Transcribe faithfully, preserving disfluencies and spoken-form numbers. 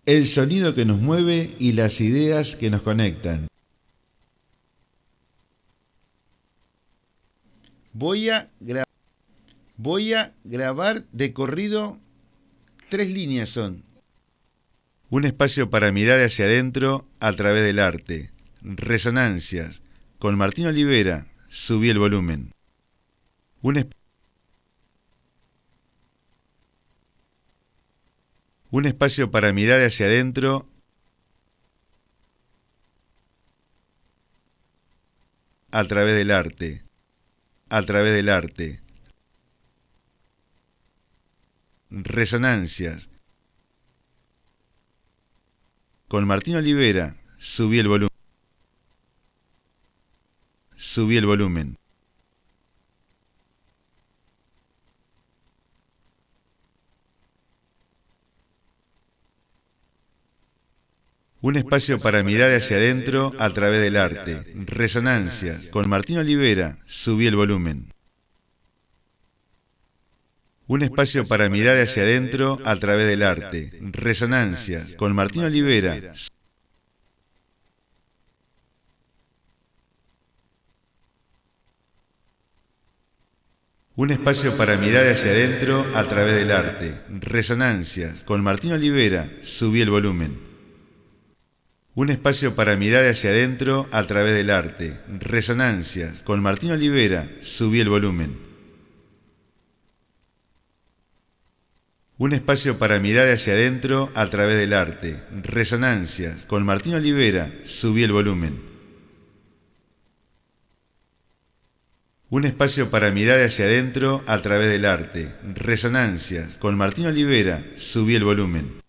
El sonido que nos mueve y las ideas que nos conectan. Voy a, gra- voy a grabar de corrido, tres líneas son. Un espacio para mirar hacia adentro a través del arte. Resonancias. Con Martín Olivera, subí el volumen. Un, es- un espacio para mirar hacia adentro a través del arte. A través del arte. Resonancias. Con Martín Olivera, subí el volumen. Subí el volumen. Un espacio para mirar hacia adentro a través del arte. Resonancias. Con Martín Olivera, subí el volumen. Un espacio para mirar hacia adentro a través del arte. Resonancias. Con Martín Olivera. Un espacio para mirar hacia adentro a través del arte. Resonancias. Con Martín Olivera, subí el volumen. Un espacio para mirar hacia adentro a través del arte. Resonancias. Con Martín Olivera, subí el volumen. Un espacio para mirar hacia adentro a través del arte. Resonancias. Con Martín Olivera, subí el volumen. Un espacio para mirar hacia adentro a través del arte. Resonancias. Con Martín Olivera, subí el volumen.